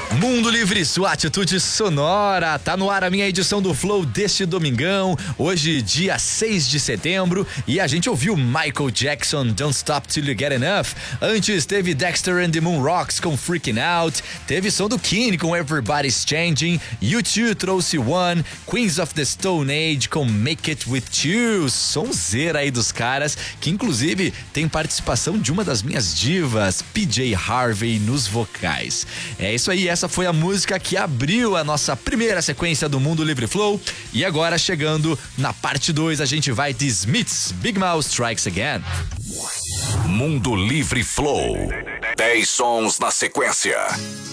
Mundo Livre, sua atitude sonora. Tá no ar a minha edição do Flow deste domingão, hoje dia 6 de setembro, e a gente ouviu Michael Jackson, Don't Stop Till You Get Enough. Antes teve Dexter and the Moon Rocks com Freaking Out, teve som do Keane com Everybody's Changing, U2 trouxe One, Queens of the Stone Age com Make It With You, sonzeira aí dos caras, que inclusive tem participação de uma das minhas divas, PJ Harvey, nos vocais. É isso aí, essa foi a música que abriu a nossa primeira sequência do Mundo Livre Flow. E agora, chegando na parte 2, a gente vai de Smiths, Big Mouth Strikes Again. Mundo Livre Flow. 10 sons na sequência.